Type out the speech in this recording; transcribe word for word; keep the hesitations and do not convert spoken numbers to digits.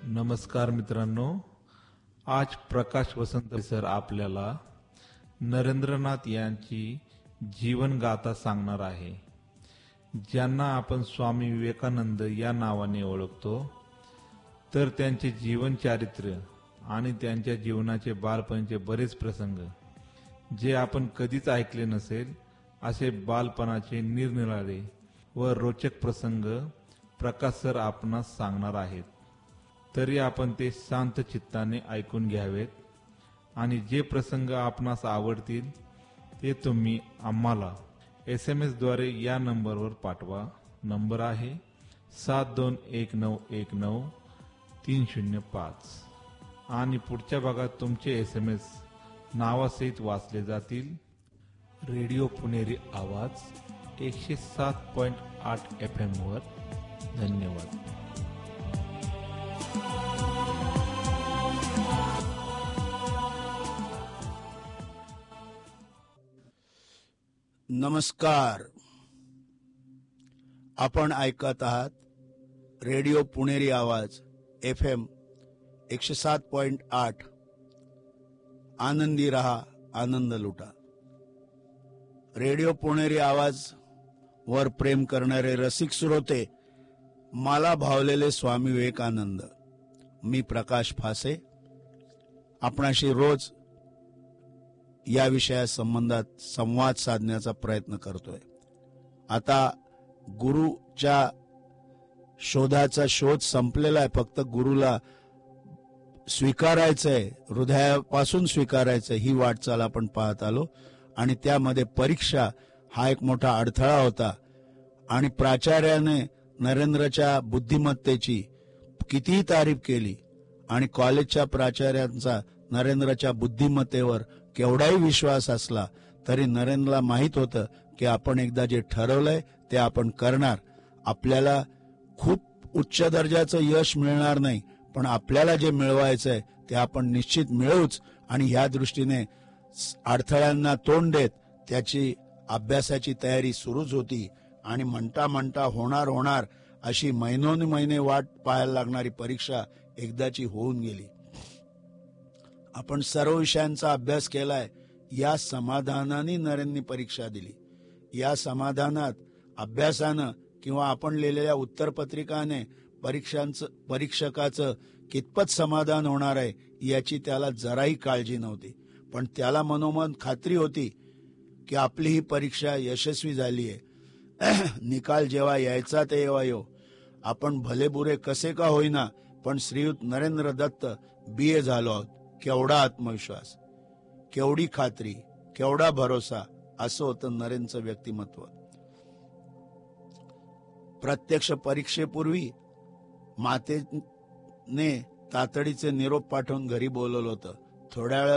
नमस्कार मित्रांनो, आज प्रकाश वसंत सर आपल्याला नरेंद्रनाथ यांची जीवनगाथा सांगणार आहे, ज्यांना आपण स्वामी विवेकानंद या नावाने ओळखतो. तर त्यांचे जीवन चारित्र्य आणि त्यांच्या जीवनाचे बालपणीचे बरेच प्रसंग जे आपण कधीच ऐकले नसेल असे बालपणाचे निरनिराळे व रोचक प्रसंग प्रकाश सर आपणास सांगणार आहेत. तरी आपण ते शांत चित्ताने ऐकून घ्यावेत आणि जे प्रसंग आपणास आवडतील ते तुम्ही आम्हाला एस एम एस द्वारे या नंबरवर पाठवा. नंबर आहे सात दोन एक नऊ एक नऊ तीन शून्य पाच आणि पुढच्या भागात तुमचे एस एम एस नावासहित वाचले जातील. रेडिओ पुणेरी आवाज एकशे सात पॉइंट आठ एफ एम वर. धन्यवाद. नमस्कार. आपण ऐकत आहात रेडिओ पुणेरी आवाज एफ एम एकशे सात पॉइंट आठ. आनंदी रहा, आनंद लुटा. रेडिओ पुणेरी आवाज वर प्रेम करणारे रसिक श्रोते, मला भावलेले स्वामी विवेकानंद, मी प्रकाश फासे आपणाशी रोज या विषया संबंधात संवाद साधण्याचा प्रयत्न करतोय. आता गुरुच्या शोधाचा शोध संपलेला आहे. फक्त गुरुला स्वीकारायचंय, हृदयापासून स्वीकारायचंय, ही वाटचाल आपण पाहत आलो. आणि त्यामध्ये परीक्षा हा एक मोठा अडथळा होता. आणि प्राचार्याने नरेंद्रच्या बुद्धिमत्तेची कितीही तारीफ केली आणि कॉलेजच्या प्राचार्यांचा नरेंद्रच्या बुद्धिमत्तेवर केवढाही विश्वास असला तरी नरेंद्रला माहित होतं की आपण एकदा जे ठरवलंय ते आपण करणार. आपल्याला खूप उच्च दर्जाचं यश मिळणार नाही, पण आपल्याला जे मिळवायचंय ते आपण निश्चित मिळवूच. आणि ह्या दृष्टीने अडथळ्यांना तोंड देत त्याची अभ्यासाची तयारी सुरूच होती. आणि म्हणता म्हणता होणार होणार अशी महिनोन महिने वाट पाहायला लागणारी परीक्षा एकदाची होऊन गेली. आपण सर्व विषयांचा अभ्यास केलाय या समाधानाने नरेंद्रनी परीक्षा दिली. या समाधानात अभ्यासानं किंवा आपण लिहिलेल्या उत्तरपत्रिकाने परीक्षांचं परीक्षकाचं कितपत समाधान होणार आहे याची त्याला जराही काळजी नव्हती. पण त्याला मनोमन खात्री होती की आपली ही परीक्षा यशस्वी झाली आहे. निकाल जेव्हा यायचा ते येवा येऊ, आपण भलेबुरे कसे का होईना पण श्रीयुत नरेंद्र दत्त बी ए झालो आहोत. केवढा आत्मविश्वास, केवढी खात्री, केवढा भरोसा, असं होतं नरेंद्रचं व्यक्तिमत्व. प्रत्यक्ष परीक्षेपूर्वी मातेने तातडीचे निरोप पाठवून घरी बोलवलं होतं. थोड्या वेळा